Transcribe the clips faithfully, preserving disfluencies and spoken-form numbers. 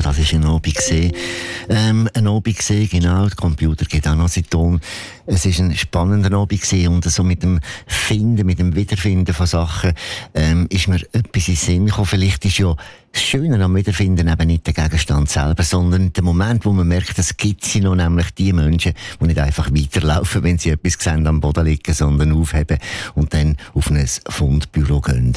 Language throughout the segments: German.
das war ein Abend gesehen. Ähm, ein Abend gesehen, genau. Der Computer geht auch noch seinen Ton. Es war ein spannender Abend gesehen und so mit dem Finden, mit dem Wiederfinden von Sachen, ähm, ist mir etwas in den Sinn gekommen. Vielleicht ist ja das Schöne am Wiederfinden eben nicht der Gegenstand selber, sondern der Moment, wo man merkt, es gibt sie noch, nämlich die Menschen, die nicht einfach weiterlaufen, wenn sie etwas sehen, am Boden liegen, sondern aufheben und dann auf ein Fundbüro gehen.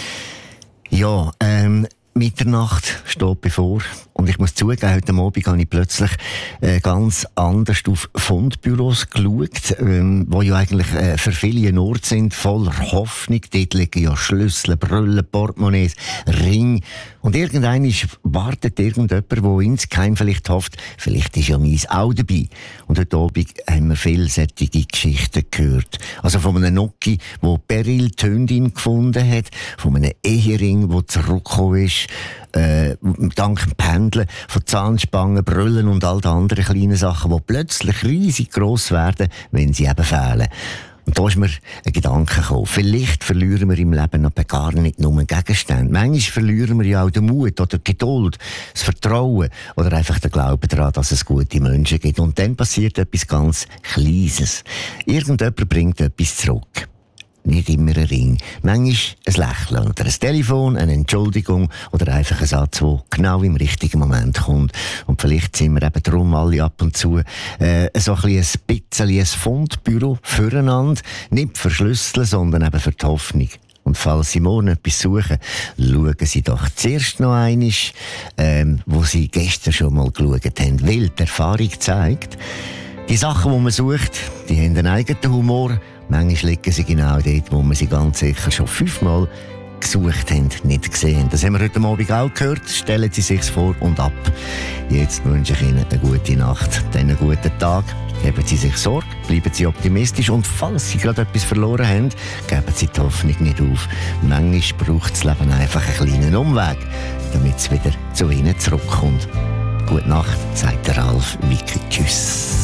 Ja, ähm, Mitternacht steht bevor. Und ich muss zugeben, heute Abend habe ich plötzlich äh, ganz anders auf Fundbüros geschaut, ähm, die ja eigentlich äh, für viele ein Ort sind, voller Hoffnung. Dort liegen ja Schlüssel, Brüllen, Portemonnaies, Ring. Und irgendwann wartet irgendjemand, der insgeheim vielleicht hofft, vielleicht ist ja meins auch dabei. Und heute Abend haben wir vielseitige Geschichten gehört. Also von einem Noki, der Beryl die Hündin gefunden hat, von einem Ehering, der zurückgekommen ist, Äh, dank dem Pendeln, von Zahnspangen, Brüllen und all den anderen kleinen Sachen, die plötzlich riesig gross werden, wenn sie eben fehlen. Und da ist mir ein Gedanke gekommen. Vielleicht verlieren wir im Leben aber gar nicht nur Gegenstände. Manchmal verlieren wir ja auch den Mut oder die Geduld, das Vertrauen oder einfach den Glauben daran, dass es gute Menschen gibt. Und dann passiert etwas ganz Kleines. Irgendjemand bringt etwas zurück. Nicht immer ein Ring. Manchmal ein Lächeln oder ein Telefon, eine Entschuldigung oder einfach ein Satz, der genau im richtigen Moment kommt. Und vielleicht sind wir eben darum alle ab und zu äh, so ein bisschen ein bisschen ein Fundbüro füreinander. Nicht verschlüsseln, sondern eben für die Hoffnung. Und falls Sie morgen etwas suchen, schauen Sie doch zuerst noch einmal, ähm, wo Sie gestern schon mal geschaut haben. Weil die Erfahrung zeigt, die Sachen, die man sucht, die haben einen eigenen Humor. Manchmal liegen sie genau dort, wo wir sie ganz sicher schon fünfmal gesucht haben, nicht gesehen. Das haben wir heute Abend auch gehört. Stellen Sie sich's vor und ab. Jetzt wünsche ich Ihnen eine gute Nacht, dann einen guten Tag. Geben Sie sich Sorge, bleiben Sie optimistisch und falls Sie gerade etwas verloren haben, geben Sie die Hoffnung nicht auf. Manchmal braucht das Leben einfach einen kleinen Umweg, damit es wieder zu Ihnen zurückkommt. Gute Nacht, sagt der Ralf Wicki. Tschüss.